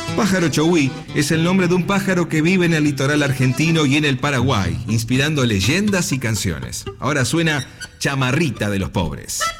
Pájaro Chowí es el nombre de un pájaro que vive en el litoral argentino y en el Paraguay, inspirando leyendas y canciones. Ahora suena Chamarrita de los Pobres.